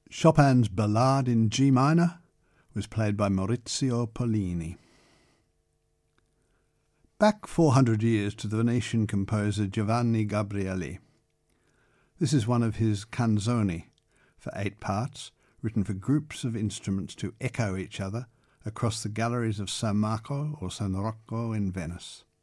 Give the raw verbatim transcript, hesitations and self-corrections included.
Chopin's Ballade in G minor was played by Maurizio Pollini. Back four hundred years to the Venetian composer Giovanni Gabrieli. This is one of his canzoni for eight parts, written for groups of instruments to echo each other across the galleries of San Marco or San Rocco in Venice.